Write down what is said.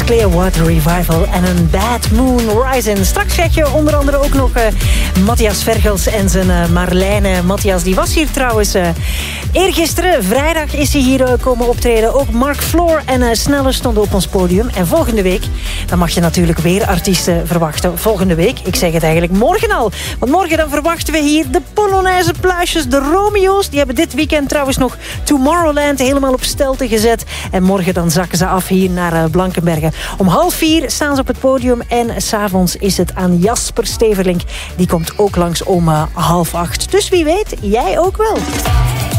Clearwater Revival en een Bad Moon Rising. Straks krijg je onder andere ook nog Matthias Vergels en zijn Marlijne. Matthias die was hier trouwens eergisteren. Vrijdag is hij hier komen optreden. Ook Mark Floor en Snelle stonden op ons podium. En volgende week, dan mag je natuurlijk weer artiesten verwachten. Volgende week, ik zeg het eigenlijk morgen al. Want morgen dan verwachten we hier de Polonaise Pluisjes, de Romeo's. Die hebben dit weekend trouwens nog Tomorrowland helemaal op stelte gezet. En morgen dan zakken ze af hier naar Blankenberge. Om 3:30 staan ze op het podium. En 's avonds is het aan Jasper Steverlink. Die komt ook langs om 7:30. Dus wie weet, jij ook wel.